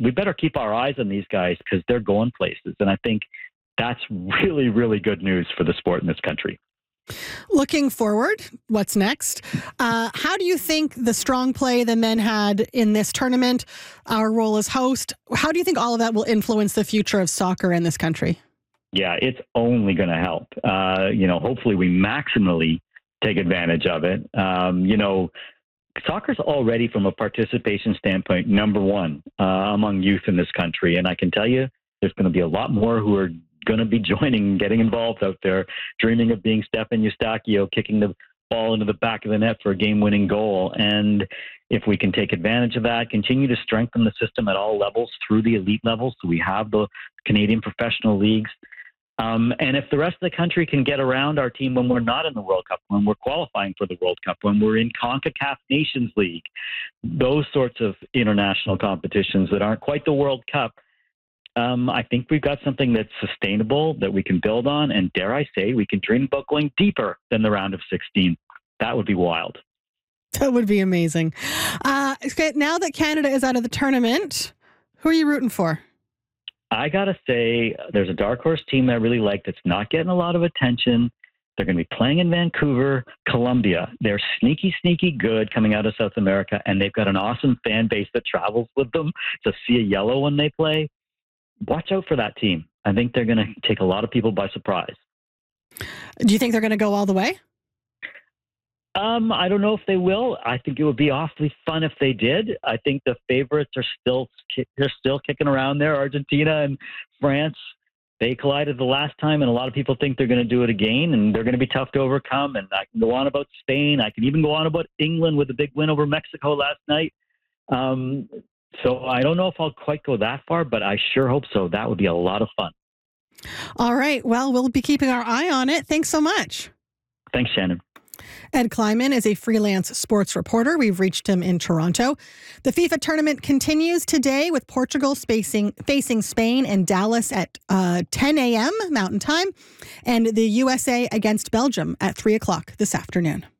we better keep our eyes on these guys because they're going places. And I think that's really, really good news for the sport in this country. Looking forward, what's next? How do you think the strong play the men had in this tournament, our role as host, how do you think all of that will influence the future of soccer in this country? Yeah, it's only going to help. Hopefully we maximally take advantage of it. Soccer's already, from a participation standpoint, number one among youth in this country. And I can tell you, there's going to be a lot more who are going to be joining, getting involved out there, dreaming of being Stefan Eustachio, kicking the ball into the back of the net for a game-winning goal. And if we can take advantage of that, continue to strengthen the system at all levels through the elite levels, so we have the Canadian professional leagues. And if the rest of the country can get around our team when we're not in the World Cup, when we're qualifying for the World Cup, when we're in CONCACAF Nations League, those sorts of international competitions that aren't quite the World Cup, I think we've got something that's sustainable that we can build on. And dare I say, we can dream about going deeper than the round of 16. That would be wild. That would be amazing. Okay, now that Canada is out of the tournament, who are you rooting for? I got to say, there's a dark horse team that I really like that's not getting a lot of attention. They're going to be playing in Vancouver, Colombia. They're sneaky, sneaky good coming out of South America, and they've got an awesome fan base that travels with them to see a yellow when they play. Watch out for that team. I think they're going to take a lot of people by surprise. Do you think they're going to go all the way? I don't know if they will. I think it would be awfully fun if they did. I think the favorites are still kicking around there. Argentina and France, they collided the last time, and a lot of people think they're going to do it again, and they're going to be tough to overcome. And I can go on about Spain. I can even go on about England with a big win over Mexico last night. So I don't know if I'll quite go that far, but I sure hope so. That would be a lot of fun. All right. Well, we'll be keeping our eye on it. Thanks so much. Thanks, Shannon. Ed Kleiman is a freelance sports reporter. We've reached him in Toronto. The FIFA tournament continues today with Portugal facing Spain and Dallas at 10 a.m. Mountain Time, and the USA against Belgium at 3 o'clock this afternoon.